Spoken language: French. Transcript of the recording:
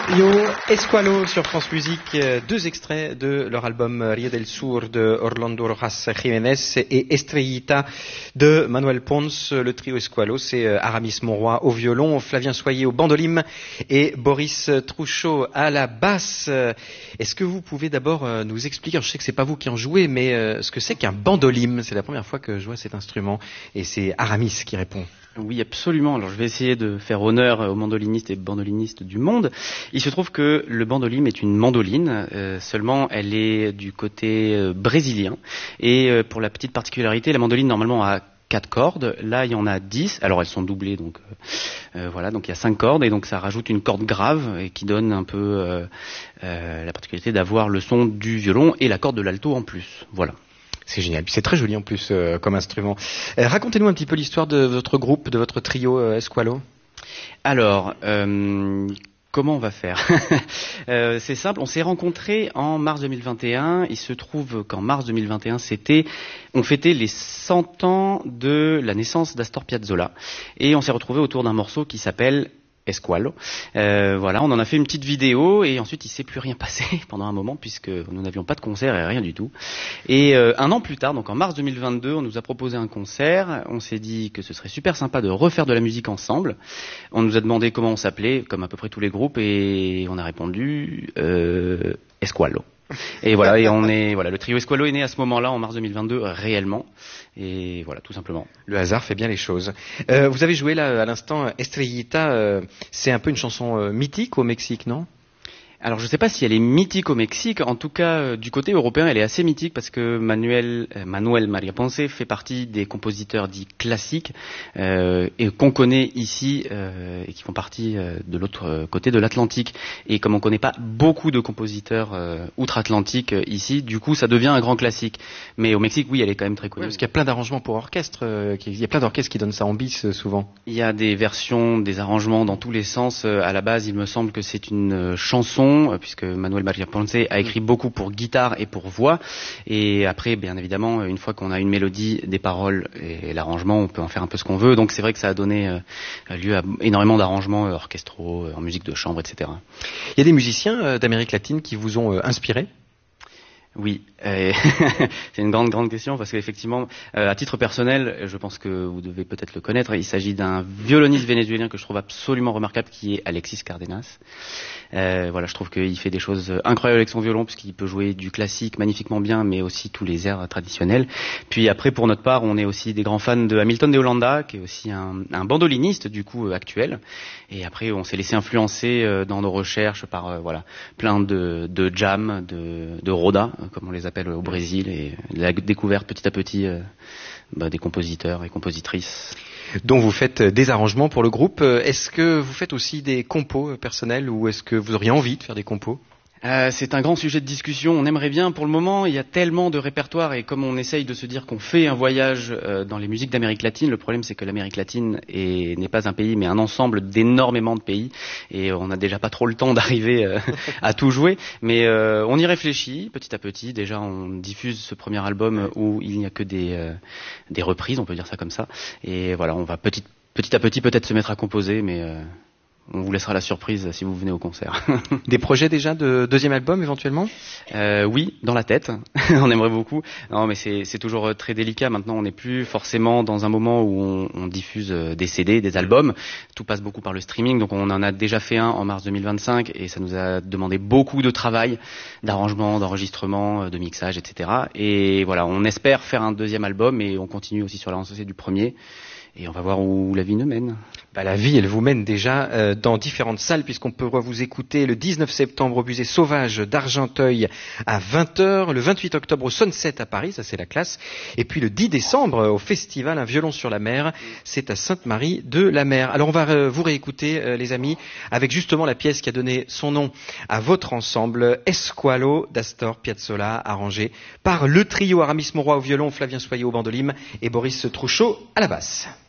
Yo Esqualo sur France Musique, deux extraits de leur album Rio del Sur de Orlando Rojas Jiménez et Estrellita de Manuel Pons. Le trio Esqualo, c'est Aramis Monroy au violon, Flavien Soyer au bandolim et Boris Trouchot à la basse. Est-ce que vous pouvez d'abord nous expliquer, je sais que c'est pas vous qui en jouez, mais ce que c'est qu'un bandolim? C'est la première fois que je vois cet instrument et c'est Aramis qui répond. Oui, absolument. Alors, je vais essayer de faire honneur aux mandolinistes et bandolinistes du monde. Il se trouve que le bandolim est une mandoline, seulement elle est du côté brésilien. Et pour la petite particularité, la mandoline normalement a 4 cordes. Là, il y en a 10. Alors, elles sont doublées, donc voilà. Donc, il y a 5 cordes et donc ça rajoute une corde grave et qui donne un peu la particularité d'avoir le son du violon et la corde de l'alto en plus. Voilà. C'est génial. Puis c'est très joli en plus comme instrument. Racontez-nous un petit peu l'histoire de votre groupe, de votre trio Esqualo. Alors, comment on va faire? C'est simple, on s'est rencontrés en mars 2021. Il se trouve qu'en mars 2021, on fêtait les 100 ans de la naissance d'Astor Piazzolla. Et on s'est retrouvés autour d'un morceau qui s'appelle Esqualo. Voilà, on en a fait une petite vidéo et ensuite il s'est plus rien passé pendant un moment puisque nous n'avions pas de concert et rien du tout. Et un an plus tard, donc en mars 2022, on nous a proposé un concert. On s'est dit que ce serait super sympa de refaire de la musique ensemble. On nous a demandé comment on s'appelait, comme à peu près tous les groupes, et on a répondu Esqualo. Et voilà, le trio Esqualo est né à ce moment-là, en mars 2022, réellement. Et voilà, tout simplement. Le hasard fait bien les choses. Vous avez joué là, à l'instant, Estrellita, c'est un peu une chanson mythique au Mexique, non ? Alors je ne sais pas si elle est mythique au Mexique, en tout cas du côté européen elle est assez mythique parce que Manuel María Ponce fait partie des compositeurs dits classiques et qu'on connaît ici et qui font partie de l'autre côté de l'Atlantique. Et comme on ne connaît pas beaucoup de compositeurs outre-Atlantique ici, du coup ça devient un grand classique. Mais au Mexique oui elle est quand même très connue. Ouais, parce qu'il y a plein d'arrangements pour orchestre, il y a plein d'orchestres qui donnent ça en bis souvent. Il y a des versions, des arrangements dans tous les sens. À la base il me semble que c'est une chanson puisque Manuel María Ponce a écrit beaucoup pour guitare et pour voix. Et après, bien évidemment, une fois qu'on a une mélodie, des paroles et l'arrangement, on peut en faire un peu ce qu'on veut. Donc c'est vrai que ça a donné lieu à énormément d'arrangements orchestraux, en musique de chambre, etc. Il y a des musiciens d'Amérique latine qui vous ont inspiré ? Oui, c'est une grande question parce qu'effectivement, à titre personnel, je pense que vous devez peut-être le connaître, il s'agit d'un violoniste vénézuélien que je trouve absolument remarquable qui est Alexis Cardenas. Voilà, je trouve qu'il fait des choses incroyables avec son violon puisqu'il peut jouer du classique magnifiquement bien mais aussi tous les airs traditionnels. Puis après, pour notre part, on est aussi des grands fans de Hamilton de Holanda qui est aussi un bandoliniste du coup actuel. Et après, on s'est laissé influencer dans nos recherches par voilà plein de jams, de roda, comme on les appelle au Brésil, et la découverte petit à petit des compositeurs et compositrices. Dont vous faites des arrangements pour le groupe. Est-ce que vous faites aussi des compos personnels ou est-ce que vous auriez envie de faire des compos ? C'est un grand sujet de discussion. On aimerait bien. Pour le moment, il y a tellement de répertoires et comme on essaye de se dire qu'on fait un voyage dans les musiques d'Amérique latine, le problème c'est que l'Amérique latine n'est pas un pays mais un ensemble d'énormément de pays et on n'a déjà pas trop le temps d'arriver à tout jouer. Mais on y réfléchit petit à petit. Déjà, on diffuse ce premier album où il n'y a que des reprises, on peut dire ça comme ça. Et voilà, on va petit à petit peut-être se mettre à composer, mais on vous laissera la surprise si vous venez au concert. Des projets déjà de deuxième album éventuellement ? Oui, dans la tête. On aimerait beaucoup. Non, mais c'est toujours très délicat. Maintenant, on n'est plus forcément dans un moment où on diffuse des CD, des albums. Tout passe beaucoup par le streaming. Donc, on en a déjà fait un en mars 2025 et ça nous a demandé beaucoup de travail, d'arrangement, d'enregistrement, de mixage, etc. Et voilà, on espère faire un deuxième album et on continue aussi sur la lancée du premier. Et on va voir où la vie nous mène. La vie, elle vous mène déjà dans différentes salles, puisqu'on peut vous écouter le 19 septembre au Musée Sauvage d'Argenteuil à 20h, le 28 octobre au Sunset à Paris, ça c'est la classe, et puis le 10 décembre au festival Un violon sur la mer, c'est à Sainte-Marie-de-la-Mer. Alors on va vous réécouter, les amis, avec justement la pièce qui a donné son nom à votre ensemble, Esqualo d'Astor Piazzolla, arrangé par le trio Aramis Monroy au violon, Flavien Soyer au bandolim et Boris Trouchot à la basse.